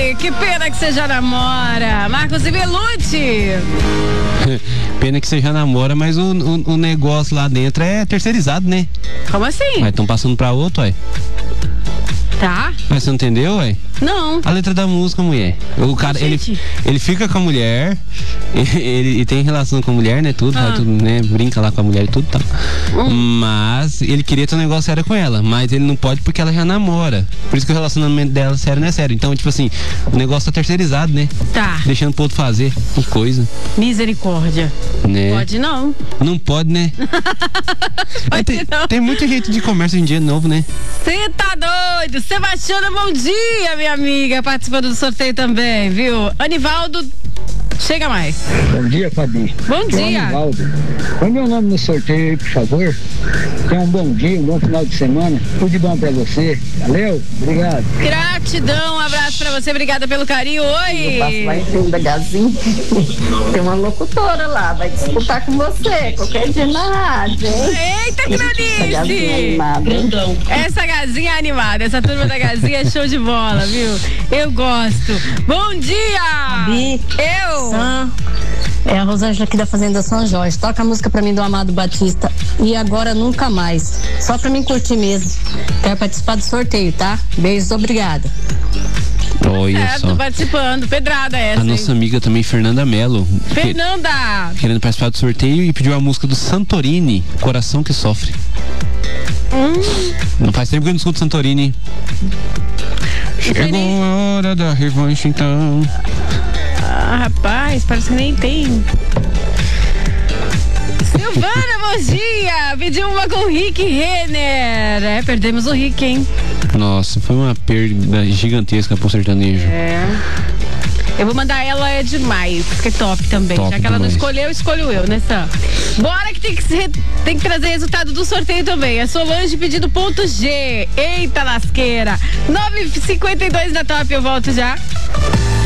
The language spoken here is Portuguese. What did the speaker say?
Ai, que pena que você já namora. Marcos e Belucci. Pena que você já namora, mas o negócio lá dentro é terceirizado, né? Como assim? Mas estão passando pra outro, ué. Tá. Mas você não entendeu, ué? Não. A letra da música, mulher. O cara, ele fica com a mulher, ele tem relação com a mulher, né? Tudo, né? Brinca lá com a mulher e tudo, tá? Mas ele queria ter um negócio sério com ela, mas ele não pode porque ela já namora. Por isso que o relacionamento dela sério não é sério. Então, tipo assim, o negócio tá terceirizado, né? Tá. Deixando pro outro fazer coisa. Misericórdia. Né? Pode não. Não pode, né? Tem muito jeito de comércio hoje em dia novo, né? Você tá doido? Sebastiana, bom dia, minha amiga, participando do sorteio também, viu? Anivaldo, chega mais. Bom dia, Fabi. Bom dia. Anivaldo. Põe meu nome no sorteio aí, por favor. Tenha um bom dia, um bom final de semana. Tudo de bom pra você. Valeu? Obrigado. Gratidão, um abraço pra você, obrigada pelo carinho. Oi. Eu passo lá em cima da Gazinha. Tem uma locutora lá, vai disputar com você, qualquer dia na rádio, hein? Eita, Cronice! Essa Gazinha é animada, essa turma da Gazinha é show de bola, viu? Eu gosto. Bom dia! Fabi. Eu? É a Rosângela aqui da Fazenda São Jorge. Toca a música pra mim do Amado Batista. E agora nunca mais. Só pra mim curtir mesmo. Quero participar do sorteio, tá? Beijos, obrigada. Olha só. Tô participando. Pedrada essa. A nossa amiga também, Fernanda Mello. Fernanda! Querendo participar do sorteio e pediu a música do Santorini, Coração que Sofre. Não faz tempo que eu não escuto Santorini. Chegou a hora da revanche, então. Ah, rapaz, parece que nem tem. Silvana, bom dia! Pediu uma com o Rick Renner. É, perdemos o Rick, hein? Nossa, foi uma perda gigantesca pro sertanejo. É. Eu vou mandar ela é demais, que é top também. Top já que ela demais. não escolheu, escolho eu, né, Sam? Bora que tem que trazer resultado do sorteio também. A Solange pedindo ponto G. Eita lasqueira. 9h52 da Top, eu volto já.